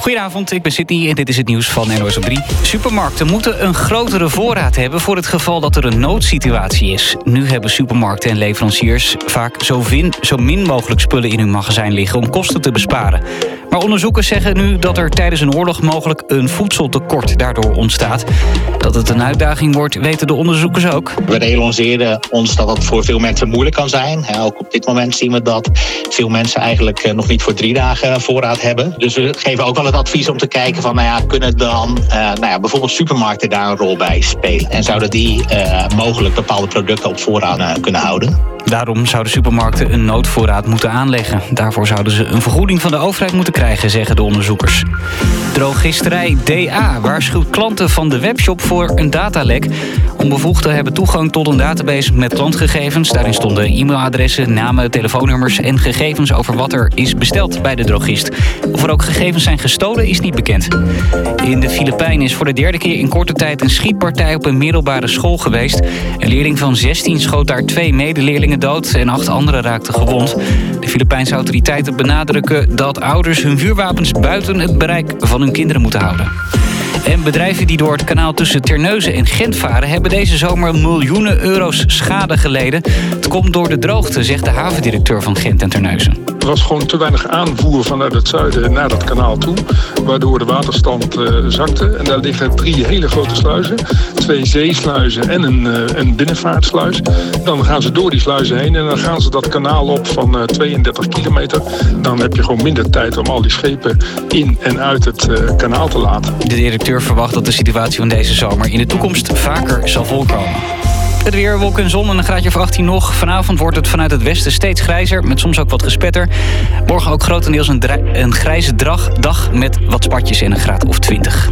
Goedenavond, ik ben Sydney en dit is het nieuws van NOS op 3. Supermarkten moeten een grotere voorraad hebben voor het geval dat er een noodsituatie is. Nu hebben supermarkten en leveranciers vaak zo min mogelijk spullen in hun magazijn liggen om kosten te besparen. Maar onderzoekers zeggen nu dat er tijdens een oorlog mogelijk een voedseltekort daardoor ontstaat. Dat het een uitdaging wordt, weten de onderzoekers ook. We realiseren ons dat het voor veel mensen moeilijk kan zijn. Ook op dit moment zien we dat veel mensen eigenlijk nog niet voor 3 dagen voorraad hebben. Dus we geven ook wel het advies om te kijken van, kunnen dan bijvoorbeeld supermarkten daar een rol bij spelen? En zouden die mogelijk bepaalde producten op voorraad kunnen houden? Daarom zouden supermarkten een noodvoorraad moeten aanleggen. Daarvoor zouden ze een vergoeding van de overheid moeten krijgen, zeggen de onderzoekers. Drogisterij DA waarschuwt klanten van de webshop voor een datalek. Onbevoegden hebben toegang tot een database met klantgegevens. Daarin stonden e-mailadressen, namen, telefoonnummers en gegevens over wat er is besteld bij de drogist. Of er ook gegevens zijn gestolen is niet bekend. In de Filipijnen is voor de 3e keer in korte tijd een schietpartij op een middelbare school geweest. Een leerling van 16 schoot daar 2 medeleerlingen dood en 8 anderen raakten gewond. De Filipijnse autoriteiten benadrukken dat ouders hun vuurwapens buiten het bereik van hun kinderen moeten houden. En bedrijven die door het kanaal tussen Terneuzen en Gent varen hebben deze zomer miljoenen euro's schade geleden. Het komt door de droogte, zegt de havendirecteur van Gent en Terneuzen. Er was gewoon te weinig aanvoer vanuit het zuiden naar dat kanaal toe, waardoor de waterstand zakte. En daar liggen 3 hele grote sluizen, 2 zeesluizen en een binnenvaartsluis. Dan gaan ze door die sluizen heen en dan gaan ze dat kanaal op van 32 kilometer. Dan heb je gewoon minder tijd om al die schepen in en uit het kanaal te laten. De directeur verwacht dat de situatie van deze zomer in de toekomst vaker zal voorkomen. Het weer, wolken en zon en een graadje of 18 nog. Vanavond wordt het vanuit het westen steeds grijzer, met soms ook wat gespetter. Morgen ook grotendeels een grijze dag met wat spatjes en een graad of 20.